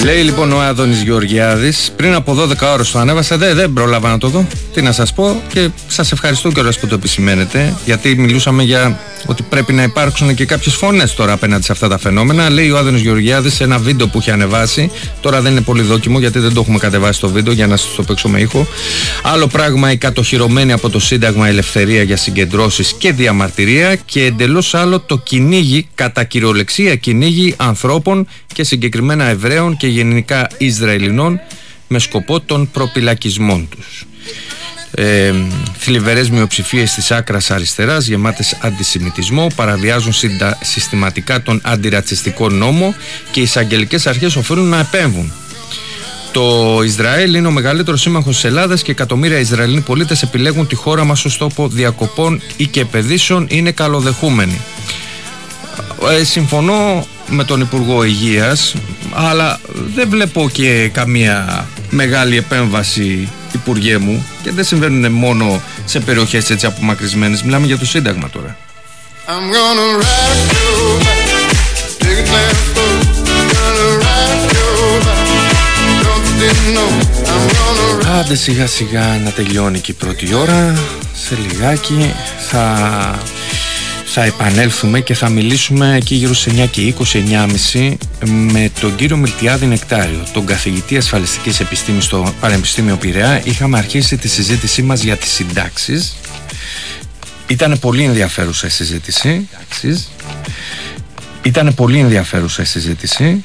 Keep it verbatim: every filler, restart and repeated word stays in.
Λέει λοιπόν ο Άδωνης Γεωργιάδης, πριν από δώδεκα ώρες το ανέβασα, δεν, δεν πρόλαβα να το δω. Τι να σας πω, και σας ευχαριστώ κιόλας που το επισημαίνετε, γιατί μιλούσαμε για ότι πρέπει να υπάρξουν και κάποιες φωνές τώρα απέναντι σε αυτά τα φαινόμενα. Λέει ο Άδωνης Γεωργιάδης σε ένα βίντεο που είχε ανεβάσει. Τώρα δεν είναι πολύ δόκιμο, γιατί δεν το έχουμε κατεβάσει το βίντεο για να σας το παίξω με ήχο. Άλλο πράγμα η κατοχυρωμένη από το Σύνταγμα ελευθερία για συγκεντρώσεις και διαμαρτυρία, και εντελώς άλλο το κυνήγι, κατά κυριολεξία κυνήγι ανθρώπων και συγκεκριμένα Εβραίων και γενικά Ισραηλινών με σκοπό τον προπυλακισμό τους. Ε, θλιβερές μειοψηφίες της άκρας αριστεράς γεμάτες αντισημιτισμό παραβιάζουν συντα... συστηματικά τον αντιρατσιστικό νόμο, και οι εισαγγελικές αρχές οφείλουν να επέμβουν. Το Ισραήλ είναι ο μεγαλύτερος σύμμαχος της Ελλάδας και εκατομμύρια Ισραηλινοί πολίτες επιλέγουν τη χώρα μας ως τόπο διακοπών ή και επενδύσεων, είναι καλοδεχούμενοι. Ε, συμφωνώ με τον Υπουργό Υγείας, αλλά δεν βλέπω και καμία μεγάλη επέμβαση, Υπουργέ μου, και δεν συμβαίνουν μόνο σε περιοχές έτσι απομακρυσμένες. Μιλάμε για το Σύνταγμα τώρα. Άντε σιγά σιγά να τελειώνει και η πρώτη ώρα. Σε λιγάκι θα... θα επανέλθουμε και θα μιλήσουμε εκεί γύρω στις εννιά και είκοσι, εννιά και τριάντα με τον κύριο Μιλτιάδη Νεκτάριο, τον καθηγητή ασφαλιστικής επιστήμης στο Πανεπιστήμιο Πειραιά. Είχαμε αρχίσει τη συζήτησή μας για τις συντάξεις. Ήταν πολύ ενδιαφέρουσα η συζήτηση. Ήταν πολύ ενδιαφέρουσα η συζήτηση